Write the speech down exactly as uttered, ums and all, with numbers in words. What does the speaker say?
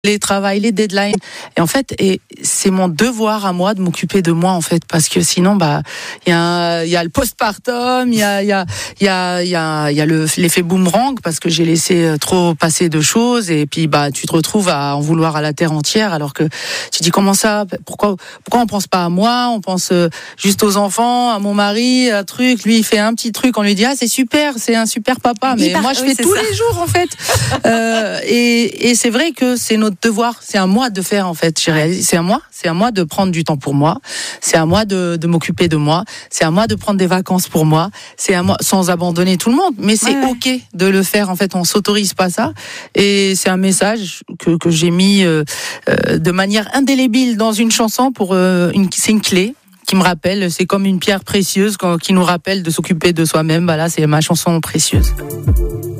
les travails, les deadlines. Et en fait, et c'est mon devoir à moi de m'occuper de moi, en fait, parce que sinon, bah, il y a, il y a le postpartum, il y a, il y a, il y a, il y a, il y a le, l'effet boomerang, parce que j'ai laissé trop passer de choses, et puis, bah, tu te retrouves à en vouloir à la terre entière, alors que tu dis, comment ça? Pourquoi, pourquoi on pense pas à moi? On pense juste aux enfants, à mon mari, un truc. Lui, il fait un petit truc, on lui dit, ah, c'est super, c'est un super papa. Mais Hyper, moi, je oui, fais tous ça. les jours, en fait. euh, et, et c'est vrai que c'est notre devoir, c'est à moi de faire, en fait. J'ai réalisé, c'est à moi, c'est à moi de prendre du temps pour moi, c'est à moi de, de m'occuper de moi, c'est à moi de prendre des vacances pour moi, c'est à moi, sans abandonner tout le monde, mais c'est ouais, ouais. ok de le faire, en fait, on s'autorise pas ça, et c'est un message que, que j'ai mis euh, euh, de manière indélébile dans une chanson pour euh, une, c'est une clé qui me rappelle, c'est comme une pierre précieuse quand, qui nous rappelle de s'occuper de soi-même. Bah là, c'est ma chanson précieuse.